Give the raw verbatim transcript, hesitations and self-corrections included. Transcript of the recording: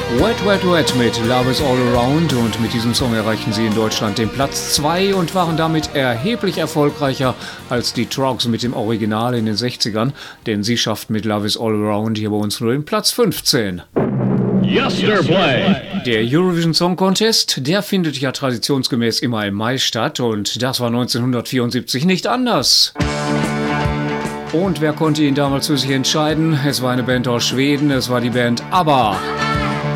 Wet Wet Wet mit Love is All Around, und mit diesem Song erreichten sie in Deutschland den Platz zwei und waren damit erheblich erfolgreicher als die Troggs mit dem Original in den sechzigern, denn sie schafften mit Love is All Around hier bei uns nur den Platz fünfzehn. Yesterplay. Der Eurovision Song Contest, der findet ja traditionsgemäß immer im Mai statt, und das war neunzehnhundertvierundsiebzig nicht anders. Und wer konnte ihn damals für sich entscheiden? Es war eine Band aus Schweden, es war die Band ABBA.